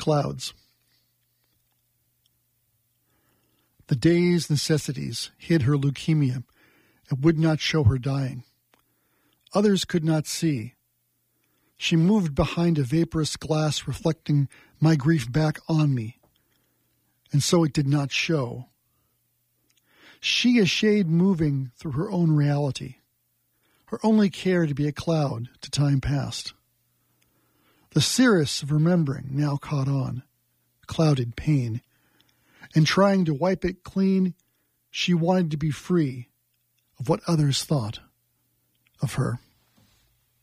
clouds. The day's necessities hid her leukemia and would not show her dying. Others could not see. She moved behind a vaporous glass reflecting my grief back on me, and so it did not show. She a shade moving through her own reality, her only care to be a cloud to time past. The cirrus of remembering now caught on, clouded pain, and trying to wipe it clean, she wanted to be free of what others thought of her.